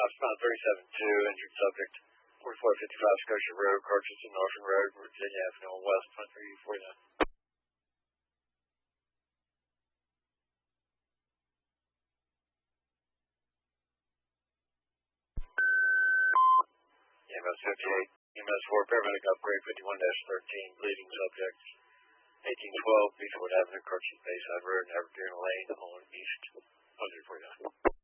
Southbound 37-2, injured subject, 4455 Scotia Road, Carterton, Northern Road, Virginia Avenue, West, 1349. EMS 58, EMS 4, paramedic upgrade 51-13, bleeding subject, 1812, Beechwood Avenue, Carterton, Bayside Road, Evergreen Lane, on East, 149.